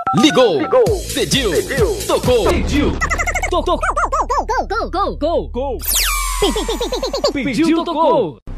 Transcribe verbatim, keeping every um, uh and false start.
Ligou, Ligou. Pediu, pediu, tocou, pediu, Tocou, gol, gol, gol, gol, gol, gol, gol, gol. Pediu, tocou.